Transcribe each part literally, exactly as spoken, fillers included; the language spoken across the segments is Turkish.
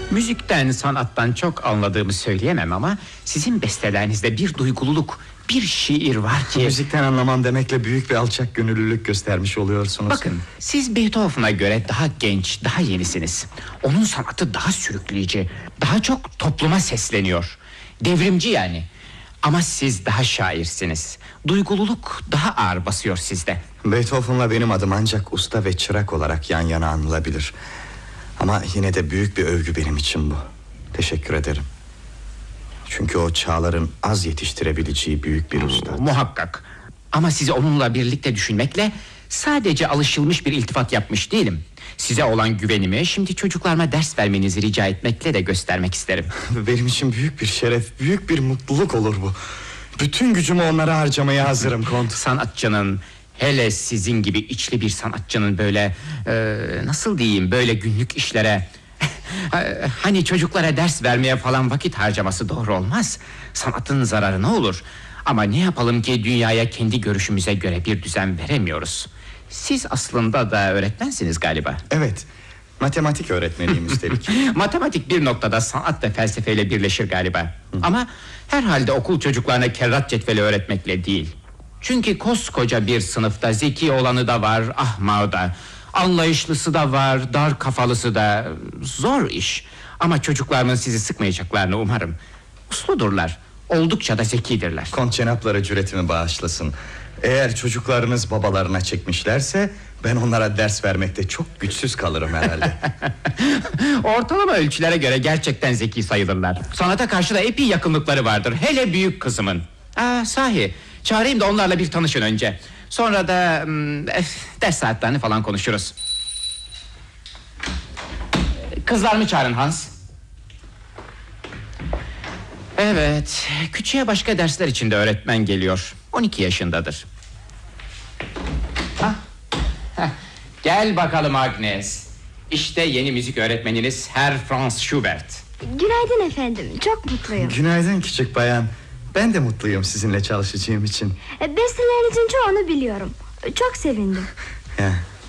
Müzikten, sanattan çok anladığımı söyleyemem ama sizin bestelerinizde bir duygululuk, bir şiir var ki... Müzikten anlamam demekle büyük bir alçak gönüllülük göstermiş oluyorsunuz. Bakın, siz Beethoven'a göre daha genç, daha yenisiniz. Onun sanatı daha sürükleyici, daha çok topluma sesleniyor. Devrimci yani. Ama siz daha şairsiniz. Duygululuk daha ağır basıyor sizde. Beethoven'la benim adım ancak usta ve çırak olarak yan yana anılabilir. Ama yine de büyük bir övgü benim için bu. Teşekkür ederim. Çünkü o çağların az yetiştirebileceği büyük bir usta. Muhakkak. Ama sizi onunla birlikte düşünmekle sadece alışılmış bir iltifat yapmış değilim. Size olan güvenimi şimdi çocuklarıma ders vermenizi rica etmekle de göstermek isterim. Benim için büyük bir şeref, büyük bir mutluluk olur bu. Bütün gücümü onlara harcamaya hazırım Kont. Sanatçının, hele sizin gibi içli bir sanatçının böyle e, nasıl diyeyim, böyle günlük işlere, hani çocuklara ders vermeye falan vakit harcaması doğru olmaz. Sanatın zararı ne olur? Ama ne yapalım ki dünyaya kendi görüşümüze göre bir düzen veremiyoruz. Siz aslında da öğretmensiniz galiba. Evet, matematik öğretmeniyim üstelik. Matematik bir noktada sanat ve felsefeyle birleşir galiba. Hı. Ama herhalde okul çocuklarına kerrat cetveli öğretmekle değil. Çünkü koskoca bir sınıfta zeki olanı da var, ahmağı da, anlayışlısı da var, dar kafalısı da. Zor iş. Ama çocuklarımın sizi sıkmayacaklarını umarım. Usludurlar, oldukça da zekidirler. Kont cenapları cüretimi bağışlasın. Eğer çocuklarınız babalarına çekmişlerse ben onlara ders vermekte çok güçsüz kalırım herhalde. Ortalama ölçülere göre gerçekten zeki sayılırlar. Sanata karşı da epey yakınlıkları vardır. Hele büyük kızımın. Aa, sahi çağırayım da onlarla bir tanışın önce. Sonra da eh, ders saatlerini falan konuşuruz. Kızlarımı çağırın Hans. Evet, küçüğe başka dersler için de öğretmen geliyor. on iki yaşındadır. Hah. Heh. Gel bakalım Agnes. İşte yeni müzik öğretmeniniz Herr Franz Schubert. Günaydın efendim, çok mutluyum. Günaydın küçük bayan. Ben de mutluyum sizinle çalışacağım için. Bestelerinizin çoğunu biliyorum. Çok sevindim. Ya.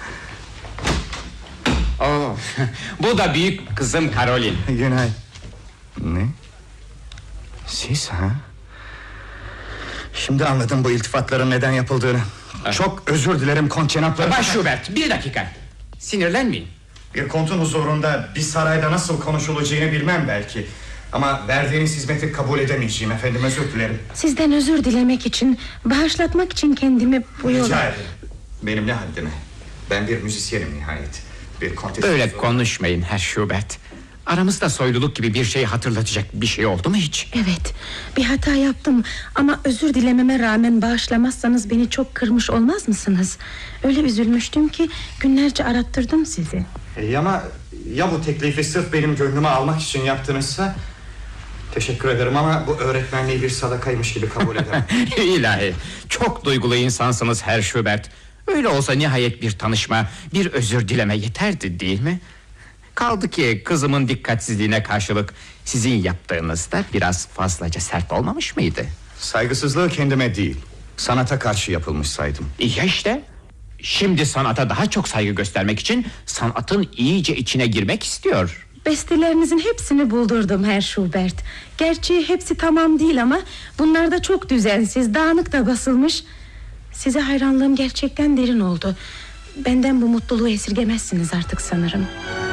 Oh, bu da büyük kızım Caroline. Günaydın. Ne? Siz ha? Şimdi anladım bu iltifatların neden yapıldığını. Evet. Çok özür dilerim Kont cenapları. Bay Schubert, bir dakika. Sinirlenmeyin. Bir kontun huzurunda bir sarayda nasıl konuşulacağını bilmem belki. Ama verdiğiniz hizmeti kabul edemeyeceğim efendim, özür dilerim. Sizden özür dilemek için, bağışlatmak için kendimi bu yola... Rica ederim. Benim ne haddime. Ben bir müzisyenim nihayet. Bir kontes... Böyle konuşmayın Herr Schubert. Aramızda soyluluk gibi bir şey hatırlatacak bir şey oldu mu hiç? Evet, bir hata yaptım. Ama özür dilememe rağmen bağışlamazsanız beni çok kırmış olmaz mısınız? Öyle üzülmüştüm ki günlerce arattırdım sizi. E, ama ya bu teklifi sırf benim gönlümü almak için yaptınızsa... Teşekkür ederim ama bu öğretmenliği bir sadakaymış gibi kabul edemem. İlahi, çok duygulu insansınız Herr Schubert. Öyle olsa nihayet bir tanışma, bir özür dileme yeterdi değil mi? Kaldı ki kızımın dikkatsizliğine karşılık sizin yaptığınız da biraz fazlaca sert olmamış mıydı? Saygısızlığı kendime değil, sanata karşı yapılmış saydım. Ya işte. Şimdi sanata daha çok saygı göstermek için sanatın iyice içine girmek istiyor. Bestelerinizin hepsini buldurdum Herr Schubert. Gerçi hepsi tamam değil ama bunlar da çok düzensiz, dağınık da basılmış. Size hayranlığım gerçekten derin oldu. Benden bu mutluluğu esirgemezsiniz artık sanırım.